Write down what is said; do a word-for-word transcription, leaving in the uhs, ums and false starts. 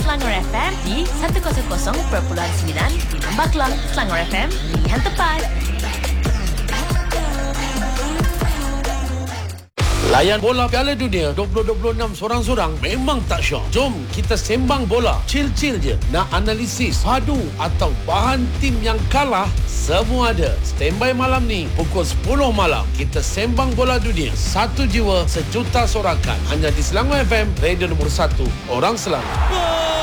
Selangor F M di seratus perpuluhan sembilan di Lembah Kelang. Selangor F M, pilihan tepat. Layan bola Piala Dunia dua ribu dua puluh enam sorang-sorang memang tak syok. Jom kita sembang bola. Chill-chill je. Nak analisis, padu atau bahan tim yang kalah, semua ada. Standby malam ni pukul sepuluh malam. Kita sembang bola dunia. Satu jiwa, sejuta sorakan. Hanya di Selangor F M, radio nombor satu. Orang Selangor.